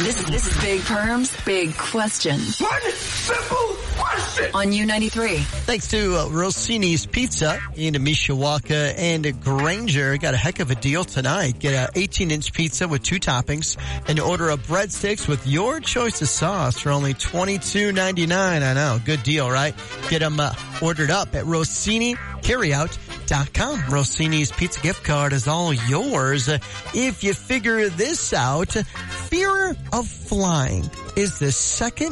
This is Big Perms, Big Question. One simple question. On U93. Thanks to Rossini's Pizza in Mishawaka and Granger. Got a heck of a deal tonight. Get a 18-inch pizza with 2 toppings and order a breadsticks with your choice of sauce for only $22.99. I know. Good deal, right? Get them ordered up at RossiniCarryout.com. Rossini's Pizza gift card is all yours. If you figure this out, fear of flying is the second